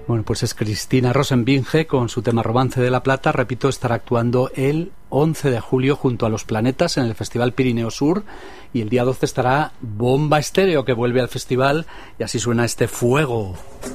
Bueno, pues es Cristina Rosenbinge con su tema Romance de la Plata. Repito, estará actuando el 11 de julio junto a Los Planetas en el Festival Pirineo Sur, y el día 12 estará Bomba Estéreo, que vuelve al festival, y así suena este Fuego.